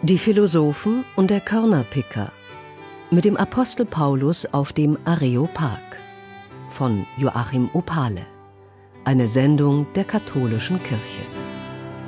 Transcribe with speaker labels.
Speaker 1: Die Philosophen und der Körnerpicker mit dem Apostel Paulus auf dem Areopag von Joachim Opale. Eine Sendung der Katholischen Kirche.